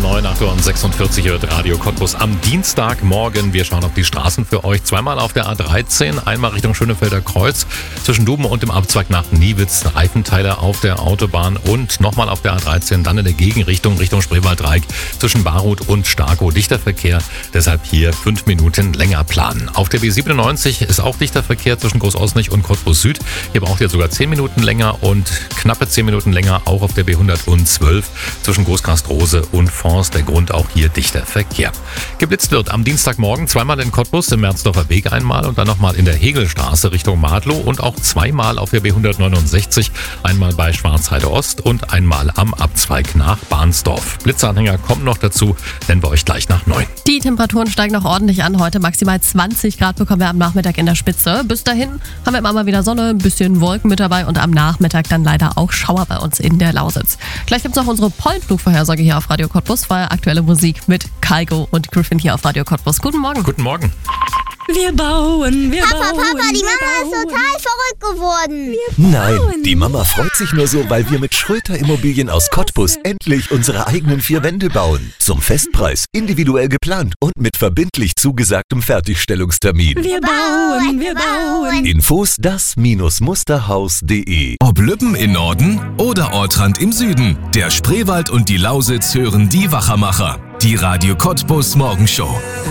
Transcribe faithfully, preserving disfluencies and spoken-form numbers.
neun, acht Uhr sechsundvierzig hört Radio Cottbus am Dienstagmorgen. Wir schauen auf die Straßen für euch. Zweimal auf der A dreizehn, einmal Richtung Schönefelder Kreuz zwischen Duben und dem Abzweig nach Niewitz. Reifenteile auf der Autobahn und nochmal auf der A dreizehn, dann in der Gegenrichtung Richtung Spreewaldreieck zwischen Barut und Starkow. Dichter Verkehr, deshalb hier fünf Minuten länger planen. Auf der B siebenundneunzig ist auch dichter Verkehr zwischen Großosnich und Cottbus Süd. Hier braucht ihr sogar zehn Minuten länger und knappe zehn Minuten länger auch auf der B hundertzwölf zwischen Großkastrose und Forst. Der Grund auch hier dichter Verkehr. Geblitzt wird am Dienstagmorgen zweimal in Cottbus, im Merzdorfer Weg einmal und dann nochmal in der Hegelstraße Richtung Madlow und auch zweimal auf der B hundertneunundsechzig, einmal bei Schwarzheide Ost und einmal am Abzweig nach Bahnsdorf. Blitzanhänger kommen noch dazu, nennen wir euch gleich nach neun. Die Temperaturen steigen noch ordentlich an. Heute maximal zwanzig Grad bekommen wir am Nachmittag in der Spitze. Bis dahin haben wir immer mal wieder Sonne, ein bisschen Wolken mit dabei und am Nachmittag dann leider auch Schauer bei uns in der Lausitz. Gleich gibt es noch unsere Pollenflugvorhersage hier auf Radio Cottbus. Vorher aktuelle Musik mit Kygo und Griffin hier auf Radio Cottbus. Guten Morgen. Guten Morgen. Wir bauen, wir Papa, bauen. Papa, die Mama wir ist bauen. total verrückt geworden. Nein, die Mama freut sich nur so, weil wir mit Schröter Immobilien aus Cottbus endlich unsere eigenen vier Wände bauen. Zum Festpreis, individuell geplant und mit verbindlich zugesagtem Fertigstellungstermin. Wir bauen, wir bauen. Infos das Musterhaus punkt de. Ob Lübben im Norden oder Ortrand im Süden, der Spreewald und die Lausitz hören die Wachermacher. Die Radio Cottbus Morgenshow.